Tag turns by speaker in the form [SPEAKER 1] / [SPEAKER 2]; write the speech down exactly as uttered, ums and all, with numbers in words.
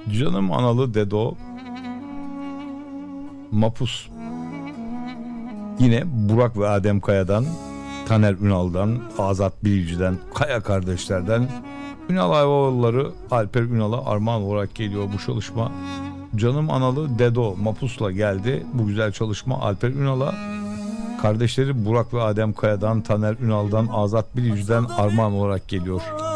[SPEAKER 1] Canım analı Dedo Mapus. Yine Burak ve Adem Kaya'dan, Taner Ünal'dan, Azat Bilgici'den, Kaya kardeşlerden, Ünal Ayvalıları Alper Ünal'a armağan olarak geliyor bu çalışma. Canım analı Dedo Mapus'la geldi bu güzel çalışma Alper Ünal'a. Kardeşleri Burak ve Adem Kaya'dan, Taner Ünal'dan, Azat Bilgici'den armağan olarak geliyor.